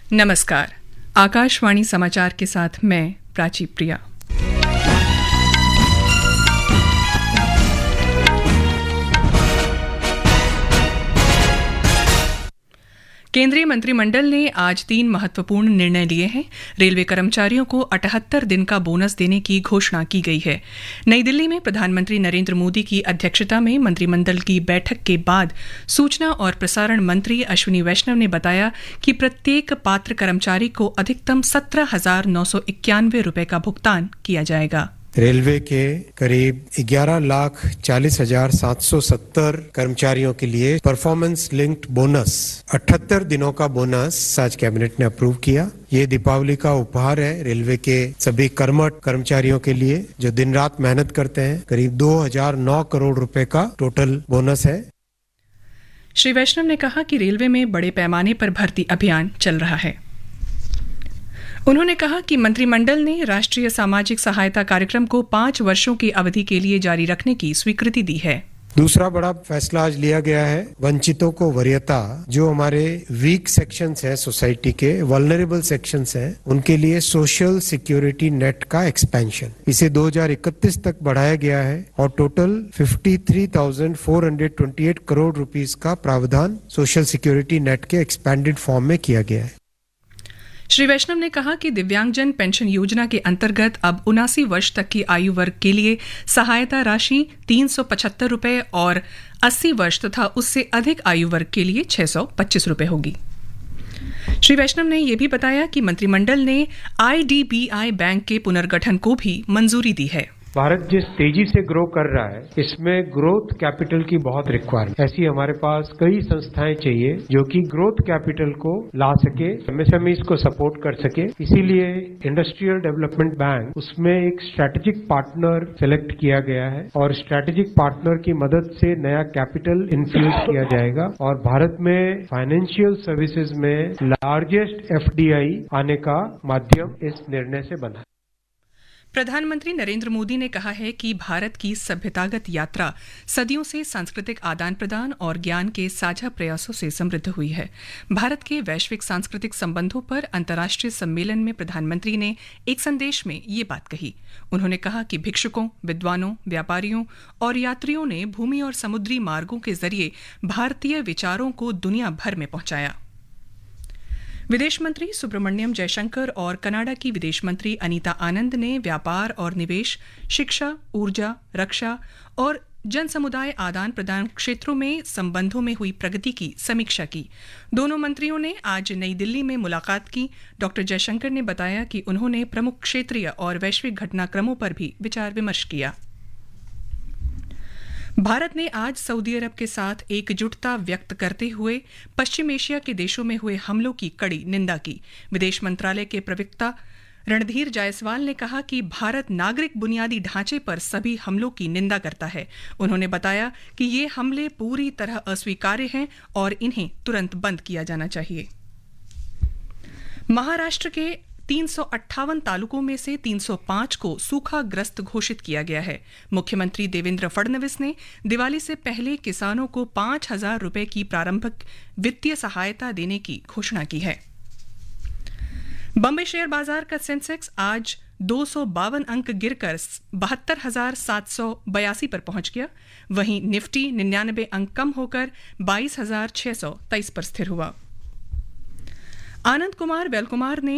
नमस्कार। आकाशवाणी समाचार के साथ मैं प्राची प्रिया। केंद्रीय मंत्रिमंडल ने आज 3 महत्वपूर्ण निर्णय लिए हैं। रेलवे कर्मचारियों को 78 दिन का बोनस देने की घोषणा की गई है। नई दिल्ली में प्रधानमंत्री नरेंद्र मोदी की अध्यक्षता में मंत्रिमंडल की बैठक के बाद सूचना और प्रसारण मंत्री अश्विनी वैष्णव ने बताया कि प्रत्येक पात्र कर्मचारी को अधिकतम 17,991 रुपये का भुगतान किया जाएगा। रेलवे के करीब 11,40,770 कर्मचारियों के लिए परफॉर्मेंस लिंक्ड बोनस 78 दिनों का बोनस आज कैबिनेट ने अप्रूव किया। ये दीपावली का उपहार है रेलवे के सभी कर्मठ कर्मचारियों के लिए जो दिन रात मेहनत करते हैं। करीब 2,009 करोड़ रुपए का टोटल बोनस है। श्री वैष्णव ने कहा कि रेलवे में बड़े पैमाने पर भर्ती अभियान चल रहा है। उन्होंने कहा कि मंत्रिमंडल ने राष्ट्रीय सामाजिक सहायता कार्यक्रम को 5 वर्षों की अवधि के लिए जारी रखने की स्वीकृति दी है। दूसरा बड़ा फैसला आज लिया गया है वंचितों को वरीयता, जो हमारे वीक सेक्शंस हैं सोसाइटी के, वल्नरेबल सेक्शंस हैं, उनके लिए सोशल सिक्योरिटी नेट का एक्सपेंशन इसे 2031 तक बढ़ाया गया है और टोटल 53,428 करोड़ रुपीस का प्रावधान सोशल सिक्योरिटी नेट के एक्सपेंडेड फॉर्म में किया गया है। श्री वैष्णव ने कहा कि दिव्यांगजन पेंशन योजना के अंतर्गत अब 79 वर्ष तक की आयु वर्ग के लिए सहायता राशि 375 रुपये और 80 वर्ष तथा उससे अधिक आयु वर्ग के लिए 625 रुपये होगी। श्री वैष्णव ने यह भी बताया कि मंत्रिमंडल ने IDBI बैंक के पुनर्गठन को भी मंजूरी दी है। भारत जिस तेजी से ग्रो कर रहा है इसमें ग्रोथ कैपिटल की बहुत रिक्वायरमेंट, ऐसी हमारे पास कई संस्थाएं चाहिए जो कि ग्रोथ कैपिटल को ला सके, MSMEs को सपोर्ट कर सके। इसीलिए इंडस्ट्रियल डेवलपमेंट बैंक उसमें एक स्ट्रैटेजिक पार्टनर सेलेक्ट किया गया है और स्ट्रैटेजिक पार्टनर की मदद से नया कैपिटल इन्फ्यूज किया जाएगा और भारत में फाइनेंशियल सर्विसेज में लार्जेस्ट FDI आने का माध्यम इस निर्णय से बना। प्रधानमंत्री नरेंद्र मोदी ने कहा है कि भारत की सभ्यतागत यात्रा सदियों से सांस्कृतिक आदान प्रदान और ज्ञान के साझा प्रयासों से समृद्ध हुई है। भारत के वैश्विक सांस्कृतिक संबंधों पर अंतर्राष्ट्रीय सम्मेलन में प्रधानमंत्री ने एक संदेश में ये बात कही। उन्होंने कहा कि भिक्षुकों, विद्वानों, व्यापारियों और यात्रियों ने भूमि और समुद्री मार्गों के जरिए भारतीय विचारों को दुनिया भर में पहुंचाया। विदेश मंत्री सुब्रमण्यम जयशंकर और कनाडा की विदेश मंत्री अनीता आनंद ने व्यापार और निवेश, शिक्षा, ऊर्जा, रक्षा और जन समुदाय आदान प्रदान क्षेत्रों में संबंधों में हुई प्रगति की समीक्षा की। दोनों मंत्रियों ने आज नई दिल्ली में मुलाकात की। डॉक्टर जयशंकर ने बताया कि उन्होंने प्रमुख क्षेत्रीय और वैश्विक घटनाक्रमों पर भी विचार विमर्श किया। भारत ने आज सऊदी अरब के साथ एकजुटता व्यक्त करते हुए पश्चिम एशिया के देशों में हुए हमलों की कड़ी निंदा की। विदेश मंत्रालय के प्रवक्ता रणधीर जायसवाल ने कहा कि भारत नागरिक बुनियादी ढांचे पर सभी हमलों की निंदा करता है। उन्होंने बताया कि ये हमले पूरी तरह अस्वीकार्य हैं और इन्हें तुरंत बंद किया जाना चाहिए। महाराष्ट्र के 358 तालुकों में से 305 को सूखाग्रस्त घोषित किया गया है। मुख्यमंत्री देवेंद्र फडणवीस ने दिवाली से पहले किसानों को 5,000 रुपये की प्रारंभिक वित्तीय सहायता देने की घोषणा की है। बॉम्बे शेयर बाजार का सेंसेक्स आज 252 अंक गिरकर 72,782 पर पहुंच गया। वहीं निफ्टी 99 अंक कम होकर 22,623 पर स्थिर हुआ। आनंद कुमार वेलकुमार ने